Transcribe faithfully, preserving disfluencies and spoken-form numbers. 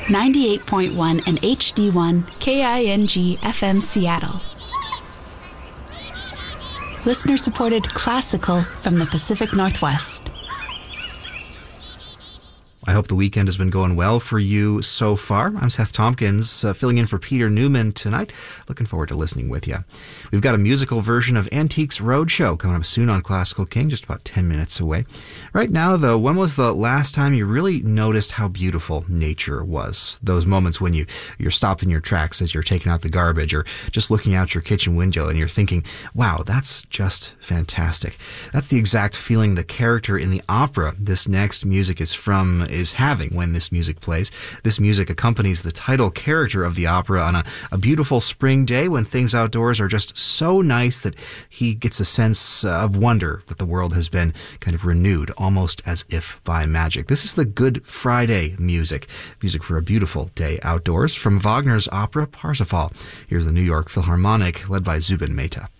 ninety-eight point one and H D one K I N G F M Seattle. Listener-supported classical from the Pacific Northwest. I hope the weekend has been going well for you so far. I'm Seth Tompkins, uh, filling in for Peter Newman tonight. Looking forward to listening with you. We've got a musical version of Antiques Roadshow coming up soon on Classical King, just about ten minutes away. Right now, though, when was the last time you really noticed how beautiful nature was? Those moments when you, you're stopped in your tracks as you're taking out the garbage, or just looking out your kitchen window and you're thinking, wow, that's just fantastic. That's the exact feeling the character in the opera this next music is from is having when this music plays. This music accompanies the title character of the opera on a, a beautiful spring day when things outdoors are just so nice that he gets a sense of wonder that the world has been kind of renewed, almost as if by magic. This is the Good Friday music, music for a beautiful day outdoors from Wagner's opera Parsifal. Here's the New York Philharmonic led by Zubin Mehta.